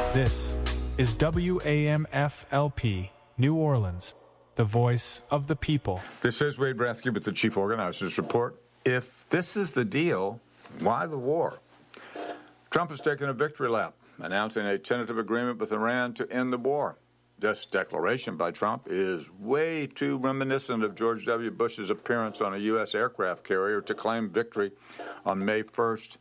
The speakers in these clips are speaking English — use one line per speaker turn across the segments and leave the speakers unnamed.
This is WAMFLP, New Orleans, the voice of the people.
This is Wade Brathke with the Chief Organizers Report. If this is the deal, why the war? Trump has taken a victory lap, announcing a tentative agreement with Iran to end the war. This declaration by Trump is way too reminiscent of George W. Bush's appearance on a U.S. aircraft carrier to claim victory on May 1st,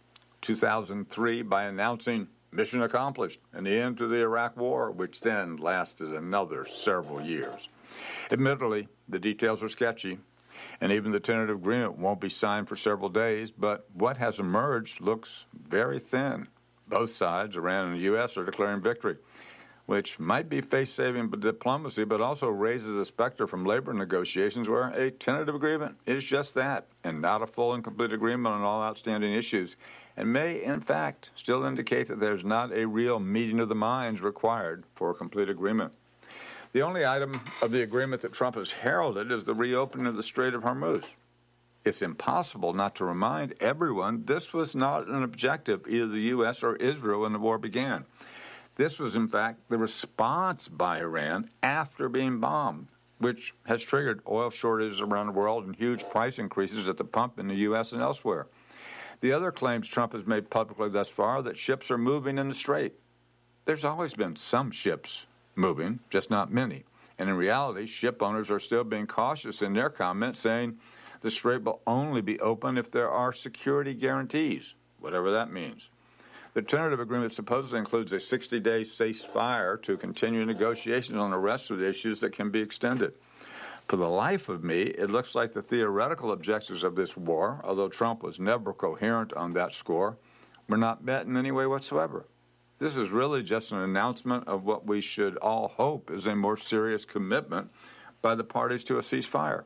2003 by announcing mission accomplished and the end to the Iraq War, which then lasted another several years. Admittedly, the details are sketchy, and even the tentative agreement won't be signed for several days, but what has emerged looks very thin. Both sides, Iran and the U.S., are declaring victory, which might be face-saving diplomacy, but also raises a specter from labor negotiations where a tentative agreement is just that, and not a full and complete agreement on all outstanding issues, and may, in fact, still indicate that there's not a real meeting of the minds required for a complete agreement. The only item of the agreement that Trump has heralded is the reopening of the Strait of Hormuz. It's impossible not to remind everyone this was not an objective either the U.S. or Israel when the war began. This was, in fact, the response by Iran after being bombed, which has triggered oil shortages around the world and huge price increases at the pump in the U.S. and elsewhere. The other claims Trump has made publicly thus far that ships are moving in the Strait. There's always been some ships moving, just not many. And in reality, ship owners are still being cautious in their comments, saying the Strait will only be open if there are security guarantees, whatever that means. The tentative agreement supposedly includes a 60-day ceasefire to continue negotiations on the rest of the issues that can be extended. For the life of me, it looks like the theoretical objectives of this war, although Trump was never coherent on that score, were not met in any way whatsoever. This is really just an announcement of what we should all hope is a more serious commitment by the parties to a ceasefire.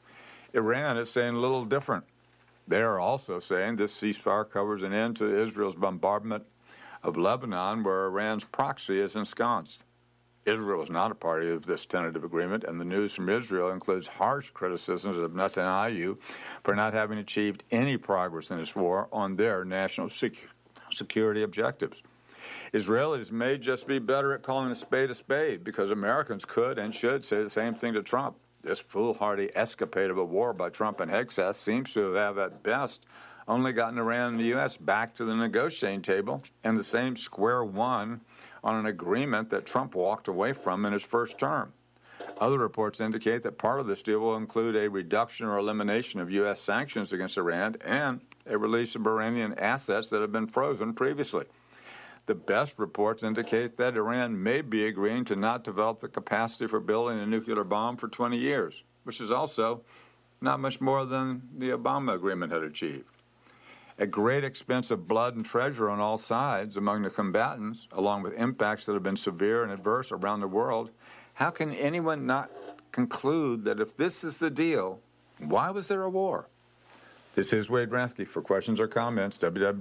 Iran is saying a little different. They are also saying this ceasefire covers an end to Israel's bombardment of Lebanon, where Iran's proxy is ensconced. Israel is not a party of this tentative agreement, and the news from Israel includes harsh criticisms of Netanyahu for not having achieved any progress in this war on their national security objectives. Israelis may just be better at calling a spade, because Americans could and should say the same thing to Trump. This foolhardy escapade of a war by Trump and Hegseth seems to have, at best, only gotten Iran and the U.S. back to the negotiating table and the same square one on an agreement that Trump walked away from in his first term. Other reports indicate that part of this deal will include a reduction or elimination of U.S. sanctions against Iran and a release of Iranian assets that have been frozen previously. The best reports indicate that Iran may be agreeing to not develop the capacity for building a nuclear bomb for 20 years, which is also not much more than the Obama agreement had achieved. At great expense of blood and treasure on all sides among the combatants, along with impacts that have been severe and adverse around the world, how can anyone not conclude that if this is the deal, why was there a war? This is Wade Brathke. For questions or comments,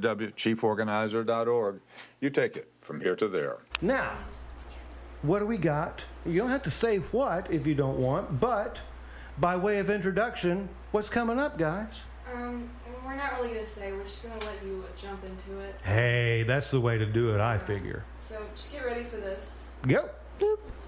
www.chieforganizer.org. You take it from here to there.
Now, what do we got? You don't have to say what if you don't want, but by way of introduction, what's coming up, guys?
We're not really going to say. We're just going to let you jump into it.
Hey, that's the way to do it, I figure.
So just get ready for this.
Go.
Bloop.